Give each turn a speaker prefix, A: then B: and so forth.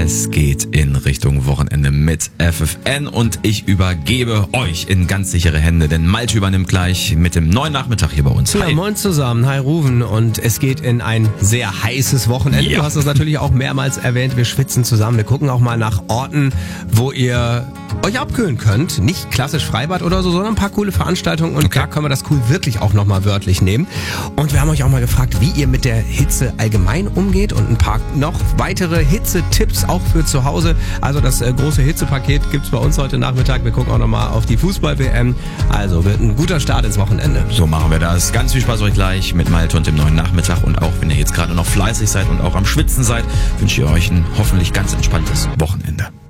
A: Es geht in Richtung Wochenende mit FFN und ich übergebe euch in ganz sichere Hände, denn Malte übernimmt gleich mit dem neuen Nachmittag hier bei uns.
B: Ja, moin zusammen, hi Ruven, und es geht in ein sehr heißes Wochenende.
A: Ja.
B: Du hast es natürlich auch mehrmals erwähnt, wir schwitzen zusammen, wir gucken auch mal nach Orten, wo ihr euch abkühlen könnt. Nicht klassisch Freibad oder so, sondern ein paar coole Veranstaltungen und da können wir das cool wirklich auch nochmal wörtlich nehmen. Und wir haben euch auch mal gefragt, wie ihr mit der Hitze allgemein umgeht und ein paar noch weitere Hitzetipps auch für zu Hause. Also das große Hitzepaket gibt's bei uns heute Nachmittag. Wir gucken auch nochmal auf die Fußball-WM. Also wird ein guter Start ins Wochenende.
A: So machen wir das. Ganz viel Spaß euch gleich mit Malte und dem neuen Nachmittag. Und auch wenn ihr jetzt gerade noch fleißig seid und auch am Schwitzen seid, wünsche ich euch ein hoffentlich ganz entspanntes Wochenende.